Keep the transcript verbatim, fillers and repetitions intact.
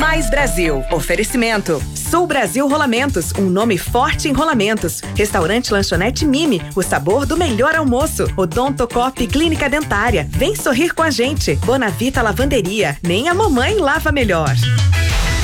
Mais Brasil. Oferecimento. Sul Brasil Rolamentos, um nome forte em rolamentos. Restaurante Lanchonete Mimi, o sabor do melhor almoço. Odontocop Clínica Dentária. Vem sorrir com a gente. Bonavita Lavanderia. Nem a mamãe lava melhor.